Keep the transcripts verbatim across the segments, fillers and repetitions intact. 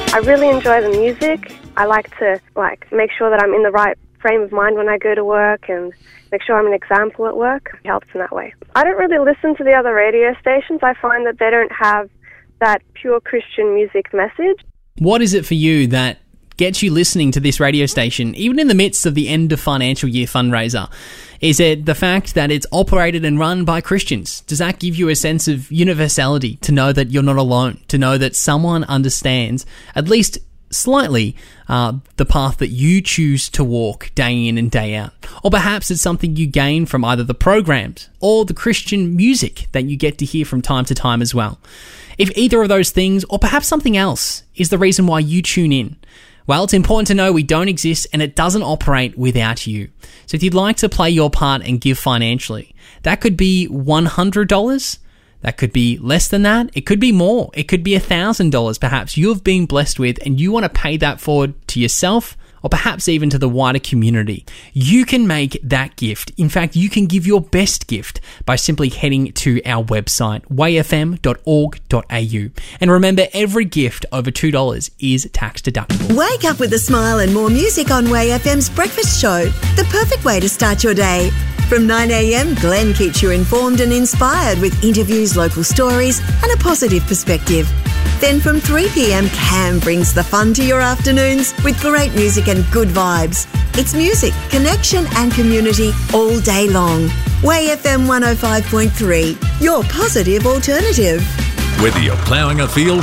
I really enjoy the music. I like to like make sure that I'm in the right frame of mind when I go to work and make sure I'm an example at work. It helps in that way. I don't really listen to the other radio stations. I find that they don't have that pure Christian music message. What is it for you that gets you listening to this radio station, even in the midst of the end of financial year fundraiser? Is it the fact that it's operated and run by Christians? Does that give you a sense of universality, to know that you're not alone, to know that someone understands, at least slightly, uh, the path that you choose to walk day in and day out? Or perhaps it's something you gain from either the programs or the Christian music that you get to hear from time to time as well. If either of those things, or perhaps something else, is the reason why you tune in, well, it's important to know we don't exist and it doesn't operate without you. So if you'd like to play your part and give financially, that could be one hundred dollars. That could be less than that. It could be more. It could be one thousand dollars perhaps you've been blessed with and you want to pay that forward to yourself or perhaps even to the wider community. You can make that gift. In fact, you can give your best gift by simply heading to our website, way f m dot org dot a u. And remember, every gift over two dollars is tax deductible. Wake up with a smile and more music on Way F M's Breakfast Show, the perfect way to start your day. From nine a m, Glenn keeps you informed and inspired with interviews, local stories and a positive perspective. Then from three p m, Cam brings the fun to your afternoons with great music and good vibes. It's music, connection and community all day long. Way F M one oh five point three, your positive alternative. Whether you're ploughing a field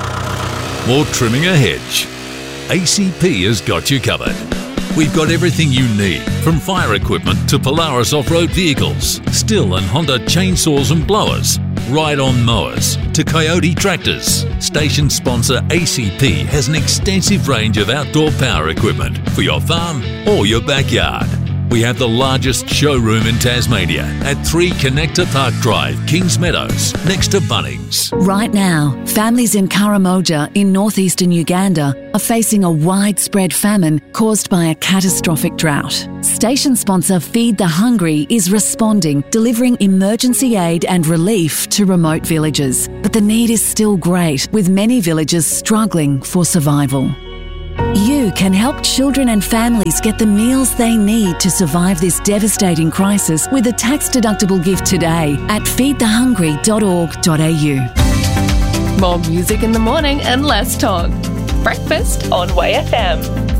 or trimming a hedge, A C P has got you covered. We've got everything you need, from fire equipment to Polaris off-road vehicles, Stihl and Honda chainsaws and blowers, ride-on mowers to Coyote tractors. Station sponsor A C P has an extensive range of outdoor power equipment for your farm or your backyard. We have the largest showroom in Tasmania at three Connector Park Drive, Kings Meadows, next to Bunnings. Right now, families in Karamoja in northeastern Uganda are facing a widespread famine caused by a catastrophic drought. Station sponsor Feed the Hungry is responding, delivering emergency aid and relief to remote villages. But the need is still great, with many villages struggling for survival. You can help children and families get the meals they need to survive this devastating crisis with a tax-deductible gift today at feed the hungry dot org dot a u. More music in the morning and less talk. Breakfast on Way F M.